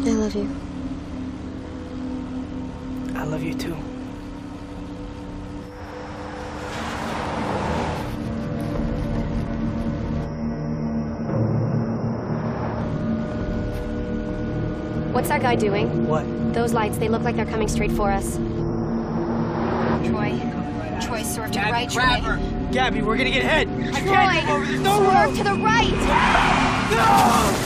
I love you. I love you too. What's that guy doing? What? Those lights, they look like they're coming straight for us. Troy. Troy, swerve to the right, grab Troy. her. Gabby, we're gonna get hit. I Troy, can't move over. There's no swerve room. to the right! No!